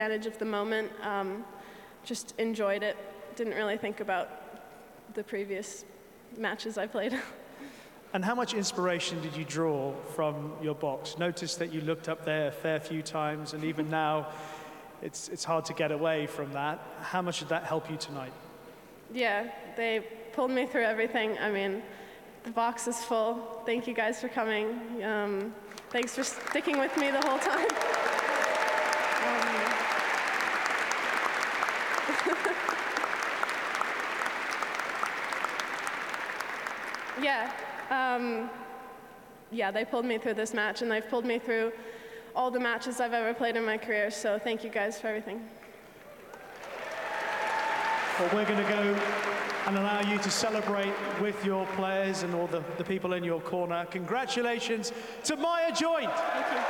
advantage of the moment. Just enjoyed it. Didn't really think about the previous matches I played. And how much inspiration did you draw from your box? Notice that you looked up there a fair few times, and even now, it's hard to get away from that. How much did that help you tonight? Yeah, they pulled me through everything. I mean, the box is full. Thank you guys for coming. Thanks for sticking with me the whole time. Yeah, they pulled me through this match, and they've pulled me through all the matches I've ever played in my career, so thank you guys for everything. Well, we're going to go and allow you to celebrate with your players and all the people in your corner. Congratulations to Maja Joint. Thank you.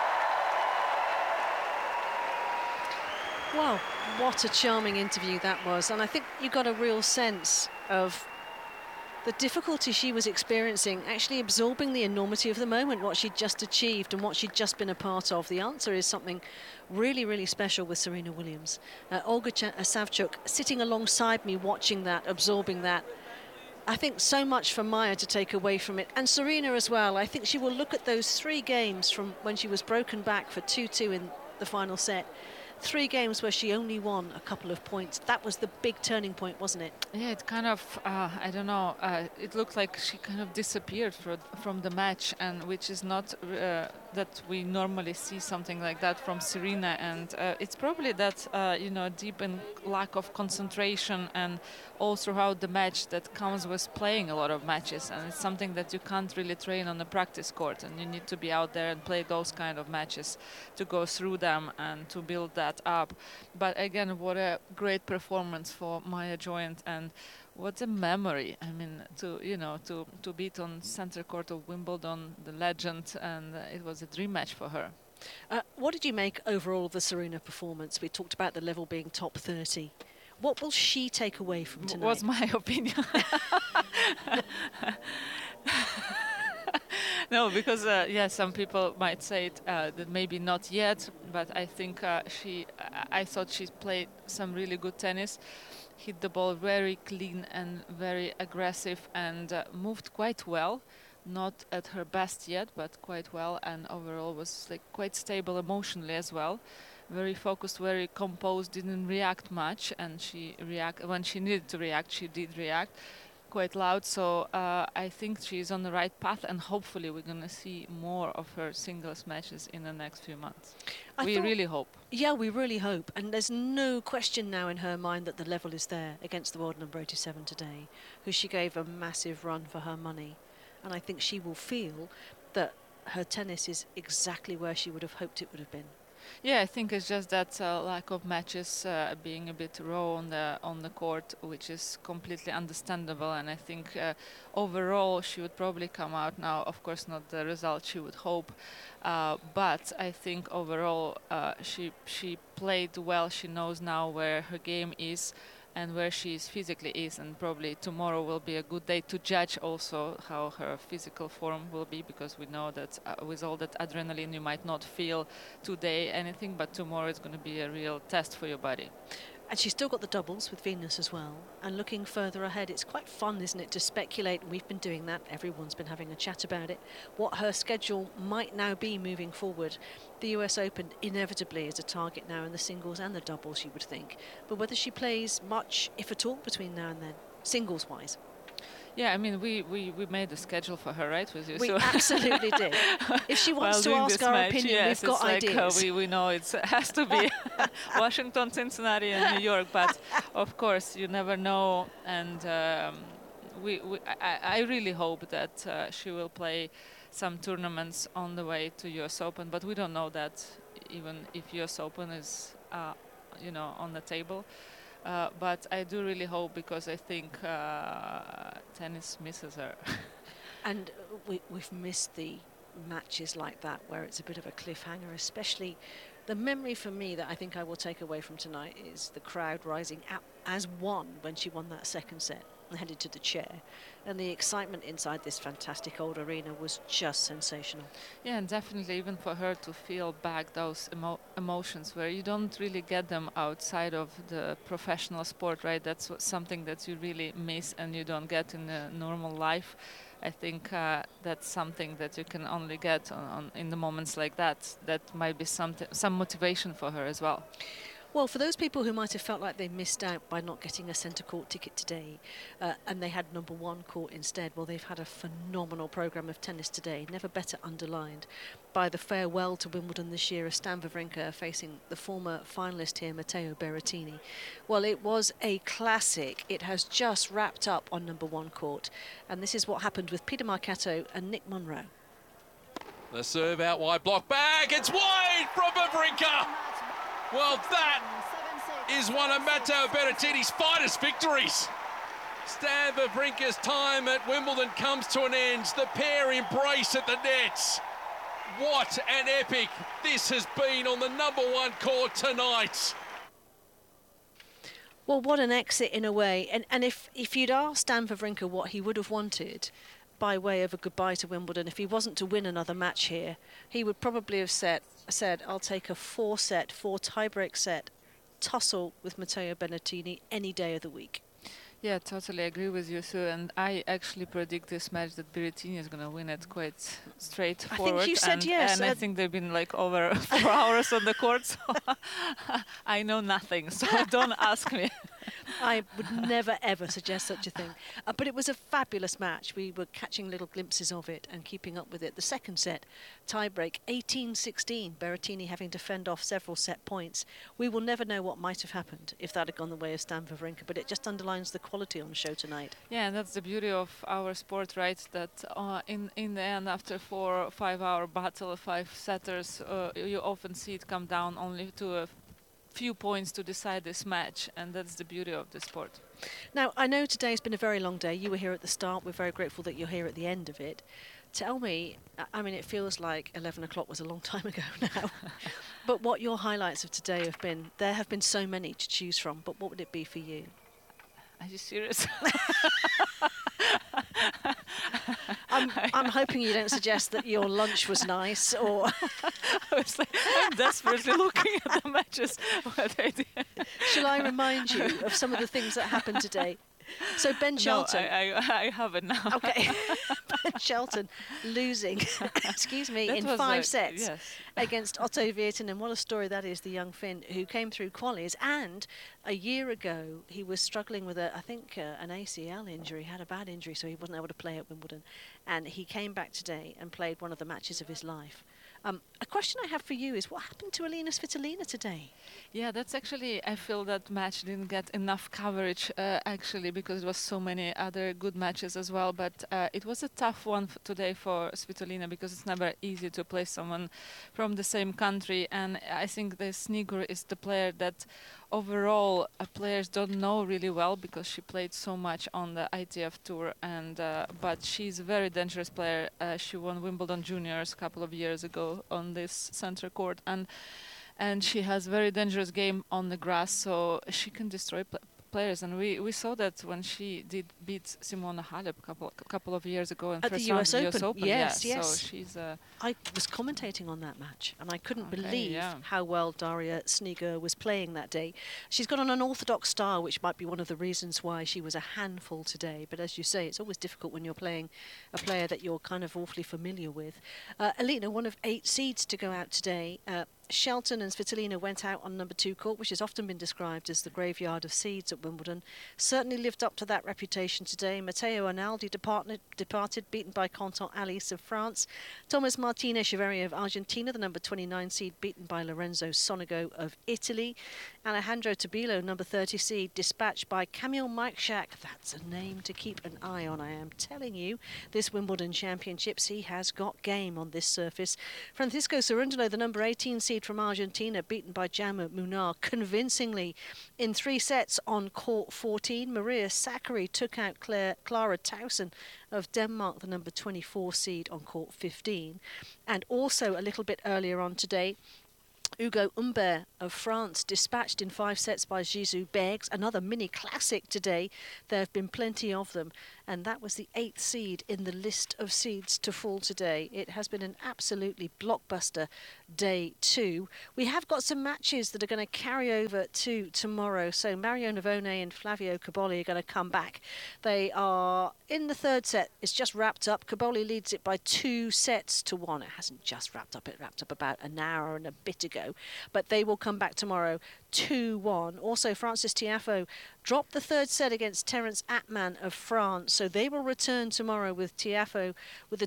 Well, what a charming interview that was. And I think you got a real sense of the difficulty she was experiencing, actually absorbing the enormity of the moment, what she'd just achieved and what she'd just been a part of. The answer is something really, really special with Serena Williams. Olga Savchuk sitting alongside me, watching that, absorbing that. I think so much for Maja to take away from it, and Serena as well. I think she will look at those 3 games from when she was broken back for 2-2 in the final set. 3 games where she only won a couple of points. That was the big turning point, wasn't it? Yeah, it kind of, I don't know, it looked like she kind of disappeared from the match, and which is not that we normally see something like that from Serena. And it's probably that, you know, deep and lack of concentration and all throughout the match that comes with playing a lot of matches. And it's something that you can't really train on a practice court, and you need to be out there and play those kind of matches to go through them and to build that up. But again, what a great performance for Maja Joint, and what a memory. I mean, to beat on center court of Wimbledon, the legend, and it was a dream match for her. What did you make overall of the Serena performance? We talked about the level being top 30. What will she take away from tonight? Was my opinion. No, because some people might say it, that maybe not yet, but I think I thought she played some really good tennis, hit the ball very clean and very aggressive, and moved quite well. Not at her best yet, but quite well, and overall was like quite stable emotionally as well. Very focused, very composed, didn't react much, and when she needed to react, she did react quite loud. So I think she's on the right path, and hopefully we're going to see more of her singles matches in the next few months. We really hope. Yeah, we really hope. And there's no question now in her mind that the level is there against the world number 87 today, who she gave a massive run for her money. And I think she will feel that her tennis is exactly where she would have hoped it would have been. Yeah, I think it's just that lack of matches, being a bit raw on the court, which is completely understandable. And I think overall she would probably come out now. Of course, not the result she would hope, but I think overall she played well. She knows now where her game is and where she physically is, and probably tomorrow will be a good day to judge also how her physical form will be, because we know that with all that adrenaline you might not feel today anything, but tomorrow is going to be a real test for your body. And she's still got the doubles with Venus as well. And looking further ahead, it's quite fun, isn't it, to speculate. We've been doing that. Everyone's been having a chat about it. What her schedule might now be moving forward. The US Open inevitably is a target now in the singles and the doubles, you would think. But whether she plays much, if at all, between now and then, singles-wise. Yeah, I mean, we made a schedule for her, right? With you, we absolutely did. If she wants to ask our opinion, yes, we've got ideas. We know it has to be Washington, Cincinnati, and New York. But of course, you never know. And I really hope that she will play some tournaments on the way to US Open. But we don't know that, even if US Open is, on the table. But I do really hope, because I think tennis misses her. And we've missed the matches like that where it's a bit of a cliffhanger, especially The memory for me that I think I will take away from tonight is the crowd rising up as one when she won that second set and headed to the chair. And the excitement inside this fantastic old arena was just sensational. Yeah, and definitely even for her to feel back those emotions where you don't really get them outside of the professional sport, right? That's something that you really miss and you don't get in a normal life. I think that's something that you can only get in the moments like that. That might be some motivation for her as well. Well, for those people who might have felt like they missed out by not getting a centre court ticket today, and they had number one court instead, well, they've had a phenomenal programme of tennis today, never better underlined by the farewell to Wimbledon this year of Stan Wawrinka facing the former finalist here, Matteo Berrettini. Well, it was a classic. It has just wrapped up on number one court, and this is what happened with Peter Marcato and Nick Monroe. The serve out wide, block back, it's wide from Wawrinka. Well, that is one of Matteo Berrettini's finest victories. Stan Wawrinka's time at Wimbledon comes to an end. The pair embrace at the nets. What an epic this has been on the number one court tonight. Well, what an exit in a way. And if you'd asked Stan Wawrinka what he would have wanted by way of a goodbye to Wimbledon, if he wasn't to win another match here, he would probably have said, I'll take a 4-set, 4 tie-break set tussle with Matteo Berrettini any day of the week. Yeah, totally agree with you, Sue. And I actually predict this match that Berrettini is going to win it quite straightforward. I think you said yes. And I think they've been like over 4 hours on the court, so I know nothing, so don't ask me. I would never, ever suggest such a thing. But it was a fabulous match. We were catching little glimpses of it and keeping up with it. The second set, tie-break, 18-16, Berrettini having to fend off several set points. We will never know what might have happened if that had gone the way of Stan Wawrinka, but it just underlines the quality on the show tonight. Yeah, and that's the beauty of our sport, right? That in the end, after 4 or 5 hour battle of 5 setters, you often see it come down only to a few points to decide this match, and that's the beauty of the sport. Now, I know today's been a very long day. You were here at the start. We're very grateful that you're here at the end of it. Tell me, I mean, it feels like 11 o'clock was a long time ago now, but what your highlights of today have been. There have been so many to choose from, but what would it be for you? Are you serious? I'm hoping you don't suggest that your lunch was nice, or I'm desperately looking at the matches. Shall I remind you of some of the things that happened today? So Ben Shelton. No, I haven't now. Okay. Ben Shelton losing, excuse me, in 5 sets yes. against Otto Virtanen. What a story that is, the young Finn who came through qualies. And a year ago, he was struggling with, an ACL injury, had a bad injury, so he wasn't able to play at Wimbledon. And he came back today and played one of the matches of his life. A question I have for you is, what happened to Alina Svitolina today? Yeah, that's actually, I feel that match didn't get enough coverage, actually, because there was so many other good matches as well. But it was a tough one today for Svitolina, because it's never easy to play someone from the same country. And I think the Snigur is the player that overall players don't know really well, because she played so much on the ITF tour, and but she's a very dangerous player. She won Wimbledon Juniors a couple of years ago on this center court, and she has a very dangerous game on the grass, so she can destroy players. And we saw that when she did beat Simona Halep a couple of years ago in at first the round of US the US Open. Yes, yeah, yes. So she's I was commentating on that match, and I couldn't Okay, believe yeah. how well Daria Snigur was playing that day. She's got an unorthodox style, which might be one of the reasons why she was a handful today. But as you say, it's always difficult when you're playing a player that you're kind of awfully familiar with. Alina, one of 8 seeds to go out today. Shelton and Svitolina went out on number 2 court, which has often been described as the graveyard of seeds at Wimbledon. Certainly lived up to that reputation today. Matteo Arnaldi departed, beaten by Quentin Alice of France. Thomas Martinez-Cheverier of Argentina, the number 29 seed, beaten by Lorenzo Sonego of Italy. Alejandro Tabilo, number 30 seed, dispatched by Kamil Majchrzak. That's a name to keep an eye on, I am telling you. This Wimbledon Championships, he has got game on this surface. Francisco Cerundolo, the number 18 seed from Argentina, beaten by Jaume Munar convincingly in 3 sets on court 14. Maria Sakkari took out Clara Tauson of Denmark, the number 24 seed, on court 15. And also a little bit earlier on today, Hugo Humbert of France dispatched in 5 sets by Zizou Bergs. Another mini classic today. There have been plenty of them. And that was the 8th seed in the list of seeds to fall today. It has been an absolutely blockbuster day 2. We have got some matches that are going to carry over to tomorrow. So Mario Navone and Flavio Cobolli are going to come back. They are in the 3rd set. It's just wrapped up. Cobolli leads it by 2 sets to 1. It hasn't just wrapped up. It wrapped up about an hour and a bit ago. But they will come back tomorrow 2-1. Also, Francis Tiafoe dropped the 3rd set against Terence Atman of France. So they will return tomorrow with Tiafoe with a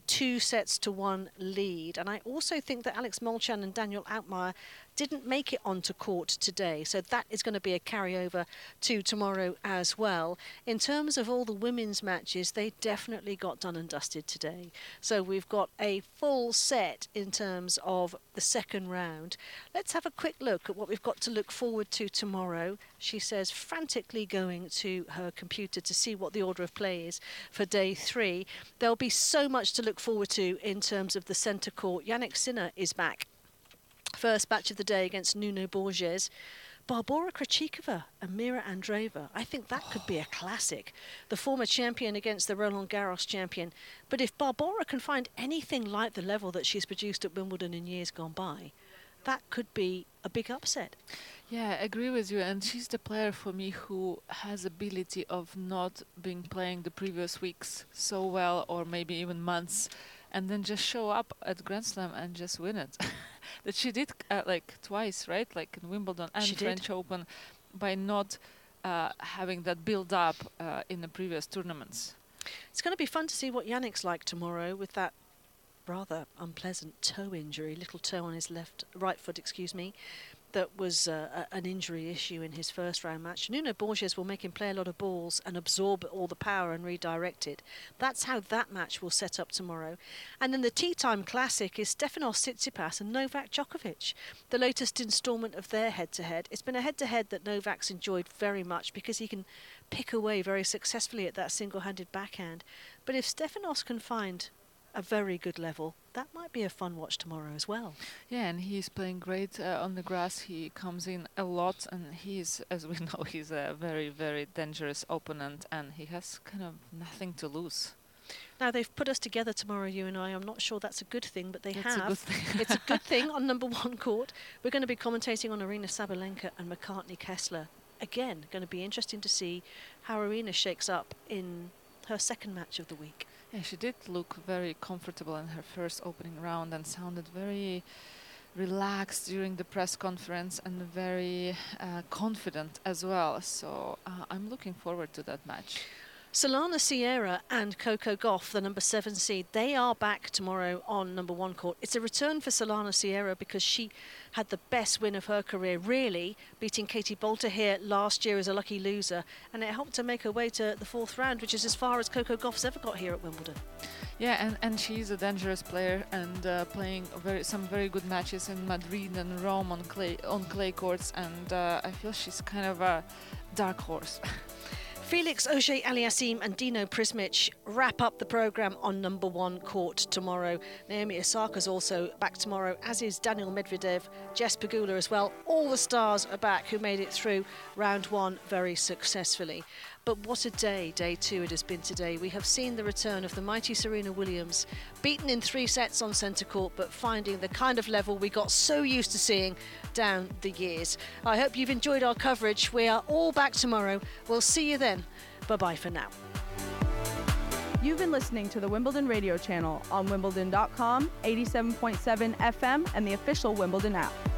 2-1 lead. And I also think that Alex Molchan and Daniel Altmaier didn't make it onto court today. So that is going to be a carryover to tomorrow as well. In terms of all the women's matches, they definitely got done and dusted today. So we've got a full set in terms of the 2nd round. Let's have a quick look at what we've got to look forward to tomorrow. She says frantically going to her computer to see what the order of play is for day 3. There'll be so much to look forward to in terms of the centre court. Jannik Sinner is back. First match of the day against Nuno Borges. Barbora Krejcikova and Mira Andreeva. I think that could be a classic. The former champion against the Roland Garros champion. But if Barbora can find anything like the level that she's produced at Wimbledon in years gone by, that could be a big upset. Yeah, I agree with you. And she's the player for me who has ability of not being playing the previous weeks so well, or maybe even months, and then just show up at Grand Slam and just win it. That she did like twice, right? Like in Wimbledon and French Open, by not having that build up in the previous tournaments. It's going to be fun to see what Jannik's like tomorrow with that rather unpleasant toe injury, little toe on his right foot, that was an injury issue in his 1st round match. Nuno Borges will make him play a lot of balls and absorb all the power and redirect it. That's how that match will set up tomorrow. And then the Tea Time Classic is Stefanos Tsitsipas and Novak Djokovic, the latest instalment of their head-to-head. It's been a head-to-head that Novak's enjoyed very much because he can pick away very successfully at that single-handed backhand. But if Stefanos can find a very good level, that might be a fun watch tomorrow as well. Yeah, and he's playing great on the grass. He comes in a lot, and he's, as we know, he's a very, very dangerous opponent, and he has kind of nothing to lose. Now, they've put us together tomorrow, you and I. I'm not sure that's a good thing, but they It's have. a good thing. It's a good thing on number 1 court. We're going to be commentating on Aryna Sabalenka and McCartney Kessler. Again, going to be interesting to see how Aryna shakes up in her 2nd match of the week. Yeah, she did look very comfortable in her 1st opening round and sounded very relaxed during the press conference and very confident as well. So I'm looking forward to that match. Solana Sierra and Coco Gauff, the number 7 seed, they are back tomorrow on number 1 court. It's a return for Solana Sierra because she had the best win of her career, really, beating Katie Bolter here last year as a lucky loser, and it helped her make her way to the 4th round, which is as far as Coco Gauff's ever got here at Wimbledon. Yeah, and she's a dangerous player and playing some very good matches in Madrid and Rome on clay courts, and I feel she's kind of a dark horse. Felix Auger-Aliassime and Dino Prismic wrap up the programme on number 1 court tomorrow. Naomi Osaka's also back tomorrow, as is Daniel Medvedev, Jess Pegula as well. All the stars are back who made it through round 1 very successfully. But what a day 2 it has been today. We have seen the return of the mighty Serena Williams, beaten in 3 sets on centre court, but finding the kind of level we got so used to seeing down the years. I hope you've enjoyed our coverage. We are all back tomorrow. We'll see you then. Bye-bye for now. You've been listening to the Wimbledon radio channel on Wimbledon.com, 87.7 FM, and the official Wimbledon app.